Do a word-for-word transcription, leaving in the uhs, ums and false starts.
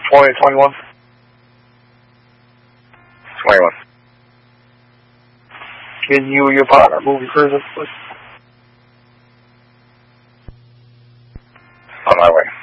twenty, twenty-one. twenty-one. Can you and your partner move your cruiser, please? On my way.